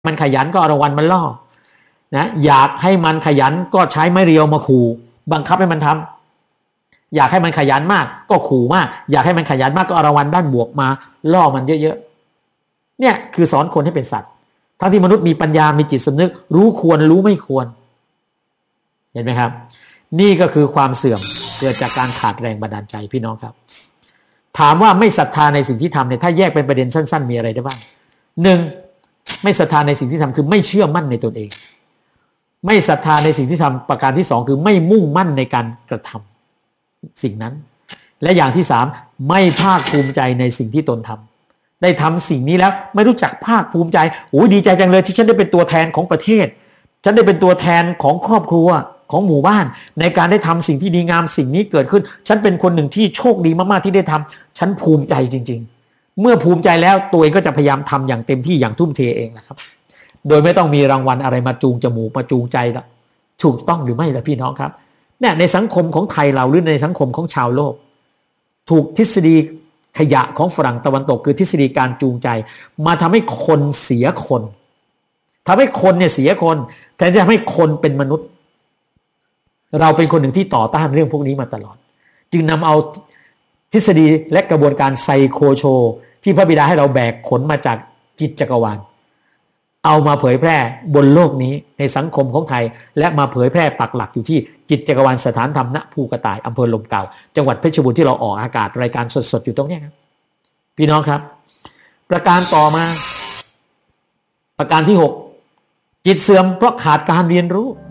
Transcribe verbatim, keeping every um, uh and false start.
มันขยันก็เอารางวัลมันล่อนะอยากให้มันขยันก็ใช้ไม้เรียวมาขู่บังคับให้มันทำอยากให้มันขยันมากก็ขู่มากอยากให้มันขยันมากก็เอารางวัลด้านบวกมาล่อมันเยอะๆเนี่ยคือสอนคนให้เป็นสัตว์ทั้งที่มนุษย์มีปัญญามีจิตสำนึกรู้ควรรู้ไม่ควรเห็นไหมครับนี่ก็คือความเสื่อมเกิดจากการขาดแรงบันดาลใจพี่น้องครับถามว่าไม่ศรัทธาในสิ่งที่ทำเนี่ยถ้าแยกเป็นประเด็นสั้นๆมีอะไรได้บ้างหนึ่งไม่ศรัทธาในสิ่งที่ทำคือไม่เชื่อมั่นในตนเองไม่ศรัทธาในสิ่งที่ทำประการที่สองคือไม่มุ่งมั่นในการกระทำสิ่งนั้นและอย่างที่สามไม่ภาคภูมิใจในสิ่งที่ตนทำได้ทำสิ่งนี้แล้วไม่รู้จักภาคภูมิใจโอ้ยดีใจจังเลยที่ฉันได้เป็นตัวแทนของประเทศฉันได้เป็นตัวแทนของครอบครัวของหมู่บ้านในการได้ทำสิ่งที่ดีงามสิ่งนี้เกิดขึ้นฉันเป็นคนหนึ่งที่โชคดีมากๆที่ได้ทำฉันภูมิใจจริงๆเมื่อภูมิใจแล้วตัวเองก็จะพยายามทำอย่างเต็มที่อย่างทุ่มเทเองนะครับโดยไม่ต้องมีรางวัลอะไรมาจูงจมูกมาจูงใจละถูกต้องหรือไม่ล่ะพี่น้องครับเนี่ยในสังคมของไทยเราหรือในสังคมของชาวโลกถูกทฤษฎีขยะของฝรั่งตะวันตกคือทฤษฎีการจูงใจมาทำให้คนเสียคนทำให้คนเนี่ยเสียคนแทนที่จะทำให้คนเป็นมนุษย์เราเป็นคนหนึ่งที่ต่อต้านเรื่องพวกนี้มาตลอดจึงนำเอาทฤษฎีและกระบวนการไซโคโชที่พระบิดาให้เราแบกขนมาจากจิตจักรวาลเอามาเผยแพร่บนโลกนี้ในสังคมของไทยและมาเผยแพร่ปักหลักอยู่ที่จิตจักรวาลสถานธรรมณภูกระต่ายอำเภอลมเก่าจังหวัดเพชรบูรณ์ที่เราออกอากาศรายการสดๆอยู่ตรงนี้ครับพี่น้องครับประการต่อมาประการที่หกจิตเสื่อมเพราะขาดการเรียนรู้